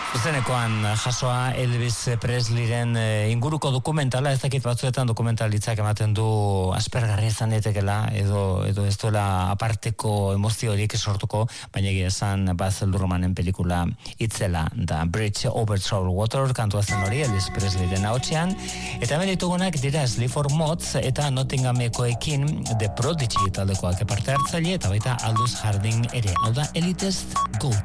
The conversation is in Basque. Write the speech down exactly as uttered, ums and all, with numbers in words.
Zuzenekoan jasoa Elvis Presleyren inguruko dokumentala, ez dakit batzuetan dokumentalitzak ematen du aspergarria izan daitekela edo edo ez duela aparteko emoziorik sortuko, baina egia esan Baz Luhrmannen pelikula itzela da Bridge Over Troubled Water, kantua zen hori Elvis Presleyren ahotsean, eta hemen ditugunak dira Sleaford Mods eta Nottinghamekoekin The Prodigy taldekoak parte hartzaile eta baita Aldous Harding ere, hau da Elitist Goat.